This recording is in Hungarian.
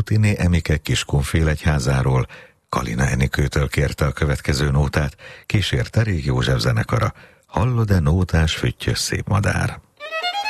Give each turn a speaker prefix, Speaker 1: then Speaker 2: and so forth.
Speaker 1: Lutiné Emike Kiskunfélegyházáról, Kalina Enikőtől kérte a következő nótát, kísérte Rég József zenekara. Hallod-e nótás füttyös szép madár?